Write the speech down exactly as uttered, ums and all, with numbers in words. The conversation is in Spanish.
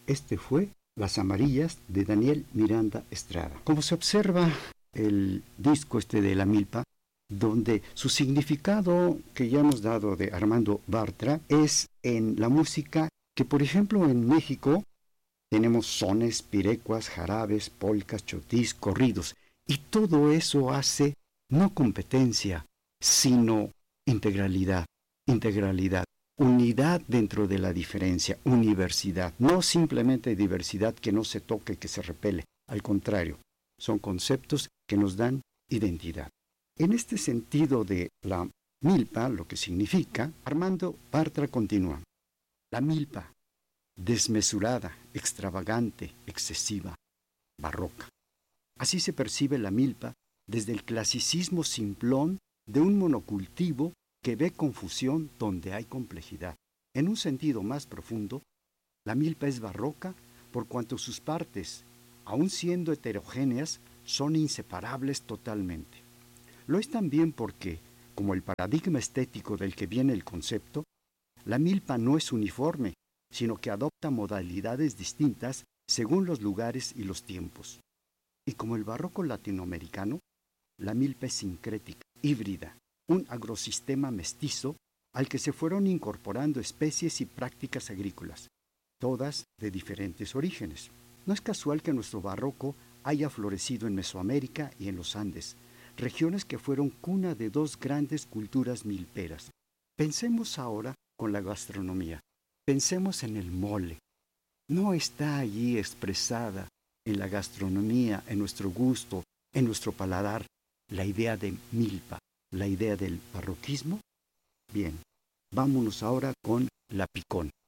Este fue Las Amarillas de Daniel Miranda Estrada. Como se observa el disco este de La Milpa, donde su significado que ya hemos dado de Armando Bartra es en la música que, por ejemplo, en México tenemos sones, pirecuas, jarabes, polcas, chotís, corridos, y todo eso hace no competencia, sino integralidad, integralidad, unidad dentro de la diferencia, universidad, no simplemente diversidad que no se toque, que se repele, al contrario, son conceptos que nos dan identidad. En este sentido de la milpa, lo que significa, Armando Bartra continúa. La milpa, desmesurada, extravagante, excesiva, barroca. Así se percibe la milpa desde el clasicismo simplón de un monocultivo que ve confusión donde hay complejidad. En un sentido más profundo, la milpa es barroca por cuanto sus partes, aun siendo heterogéneas, son inseparables totalmente. Lo es también porque, como el paradigma estético del que viene el concepto, la milpa no es uniforme, sino que adopta modalidades distintas según los lugares y los tiempos. Y como el barroco latinoamericano, la milpa es sincrética, híbrida, un agrosistema mestizo al que se fueron incorporando especies y prácticas agrícolas, todas de diferentes orígenes. No es casual que nuestro barroco haya florecido en Mesoamérica y en los Andes, regiones que fueron cuna de dos grandes culturas milperas. Pensemos ahora con la gastronomía. Pensemos en el mole. No está allí expresada en la gastronomía, en nuestro gusto, en nuestro paladar, la idea de milpa, la idea del barroquismo. Bien, vámonos ahora con la picón.